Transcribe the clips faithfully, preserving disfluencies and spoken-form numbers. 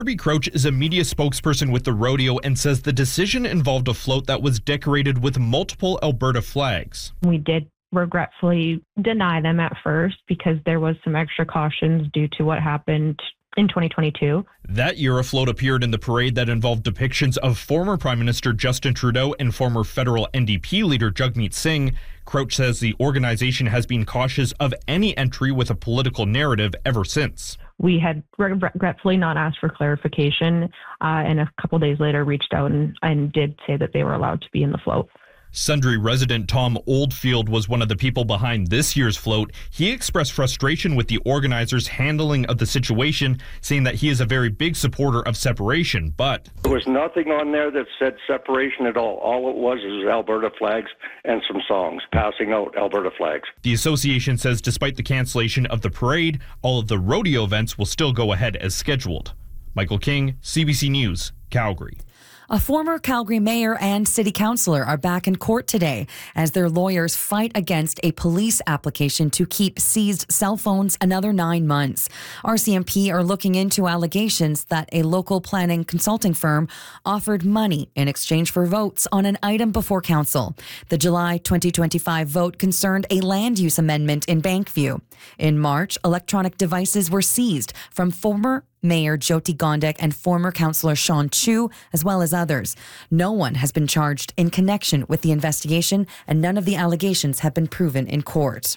Darby Crouch is a media spokesperson with the rodeo and says the decision involved a float that was decorated with multiple Alberta flags. We did regretfully deny them at first because there was some extra cautions due to what happened in twenty twenty-two. That year, a float appeared in the parade that involved depictions of former Prime Minister Justin Trudeau and former federal N D P leader Jagmeet Singh. Crouch says the organization has been cautious of any entry with a political narrative ever since. We had regretfully not asked for clarification, uh, and a couple days later reached out and, and did say that they were allowed to be in the float. Sundre resident Tom Oldfield was one of the people behind this year's float. He expressed frustration with the organizers' handling of the situation, saying that he is a very big supporter of separation, but there was nothing on there that said separation at all. All it was is Alberta flags and some songs passing out Alberta flags. The association says despite the cancellation of the parade, all of the rodeo events will still go ahead as scheduled. Michael King, C B C News, Calgary. A former Calgary mayor and city councillor are back in court today as their lawyers fight against a police application to keep seized cell phones another nine months. R C M P are looking into allegations that a local planning consulting firm offered money in exchange for votes on an item before council. The July twenty twenty-five vote concerned a land use amendment in Bankview. In March, electronic devices were seized from former Mayor Jyoti Gondek and former councillor Sean Chu, as well as others. No one has been charged in connection with the investigation, and none of the allegations have been proven in court.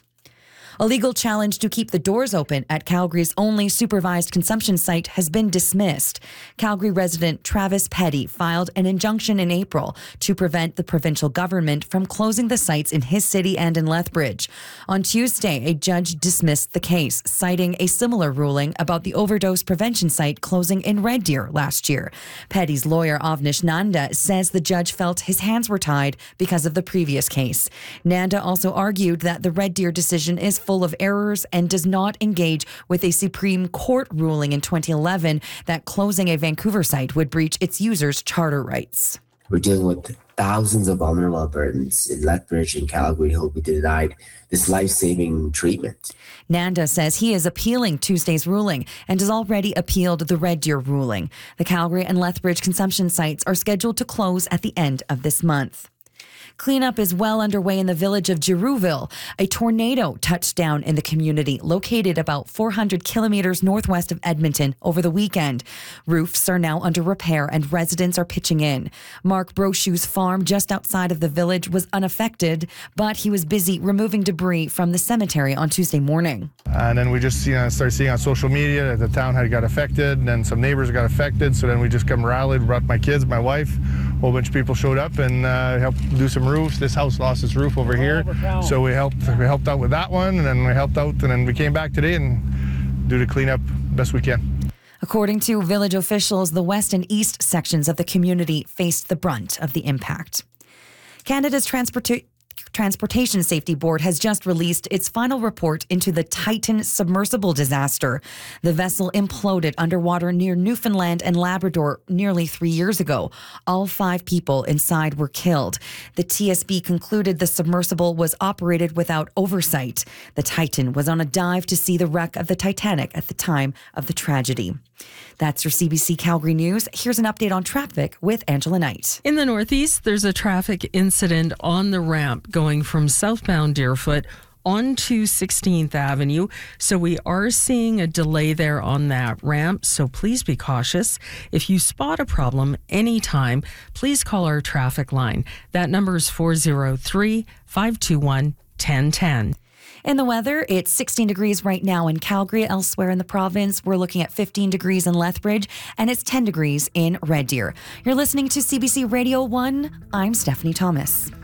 A legal challenge to keep the doors open at Calgary's only supervised consumption site has been dismissed. Calgary resident Travis Petty filed an injunction in April to prevent the provincial government from closing the sites in his city and in Lethbridge. On Tuesday, a judge dismissed the case, citing a similar ruling about the overdose prevention site closing in Red Deer last year. Petty's lawyer, Avnish Nanda, says the judge felt his hands were tied because of the previous case. Nanda also argued that the Red Deer decision is full of errors and does not engage with a Supreme Court ruling in twenty eleven that closing a Vancouver site would breach its users' charter rights. We're dealing with thousands of vulnerable Albertans in Lethbridge and Calgary who will be denied this life-saving treatment. Nanda says he is appealing Tuesday's ruling and has already appealed the Red Deer ruling. The Calgary and Lethbridge consumption sites are scheduled to close at the end of this month. Cleanup is well underway in the village of Girouville. A tornado touched down in the community, located about four hundred kilometers northwest of Edmonton over the weekend. Roofs are now under repair and residents are pitching in. Mark Brochu's farm just outside of the village was unaffected, but he was busy removing debris from the cemetery on Tuesday morning. And then we just you know, started seeing on social media that the town had got affected, and then some neighbors got affected. So then we just come rallied, brought my kids, my wife, a whole bunch of people showed up and uh, helped do some roofs. This house lost its roof over here, so we helped we helped out with that one, and then we helped out, and then we came back today and do the cleanup best we can. According to village officials, the west and east sections of the community faced the brunt of the impact. Canada's transportation Transportation Safety Board has just released its final report into the Titan submersible disaster. The vessel imploded underwater near Newfoundland and Labrador nearly three years ago. All five people inside were killed. The T S B concluded the submersible was operated without oversight. The Titan was on a dive to see the wreck of the Titanic at the time of the tragedy. That's your C B C Calgary News. Here's an update on traffic with Angela Knight. In the Northeast, there's a traffic incident on the ramp going from southbound Deerfoot onto sixteenth Avenue. So we are seeing a delay there on that ramp. So please be cautious. If you spot a problem anytime, please call our traffic line. That number is four oh three, five two one, one oh one oh. In the weather, it's sixteen degrees right now in Calgary. Elsewhere in the province, we're looking at fifteen degrees in Lethbridge, and it's ten degrees in Red Deer. You're listening to C B C Radio one. I'm Stephanie Thomas.